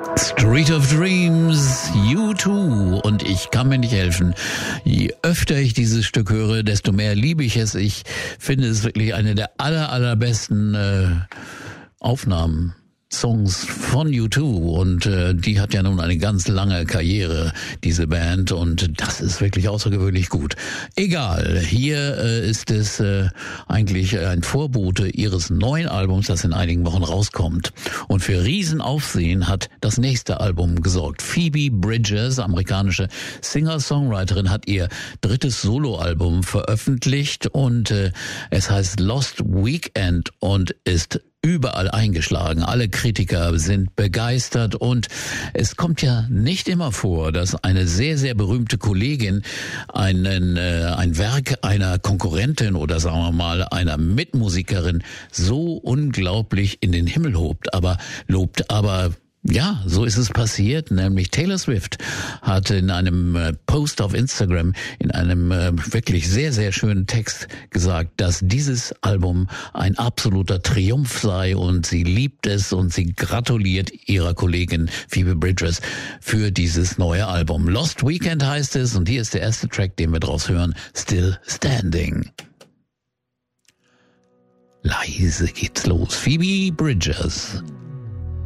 Street of Dreams, U2 und ich kann mir nicht helfen. Je öfter ich dieses Stück höre, desto mehr liebe ich es. Ich finde es wirklich eine der allerbesten Aufnahmen. Songs von U2 und die hat ja nun eine ganz lange Karriere, diese Band, und das ist wirklich außergewöhnlich gut. Egal, hier ist es eigentlich ein Vorbote ihres neuen Albums, das in einigen Wochen rauskommt. Und für Riesenaufsehen hat das nächste Album gesorgt. Phoebe Bridgers, amerikanische Singer-Songwriterin, hat ihr drittes Soloalbum veröffentlicht und es heißt Lost Weekend und ist überall eingeschlagen. Alle Kritiker sind begeistert und es kommt ja nicht immer vor, dass eine sehr, sehr berühmte Kollegin ein Werk einer Konkurrentin oder sagen wir mal einer Mitmusikerin so unglaublich in den Himmel lobt. Aber ja, so ist es passiert, nämlich Taylor Swift hat in einem Post auf Instagram, in einem wirklich sehr, sehr schönen Text gesagt, dass dieses Album ein absoluter Triumph sei und sie liebt es und sie gratuliert ihrer Kollegin Phoebe Bridgers für dieses neue Album. Lost Weekend heißt es und hier ist der erste Track, den wir draus hören, Still Standing. Leise geht's los. Phoebe Bridgers.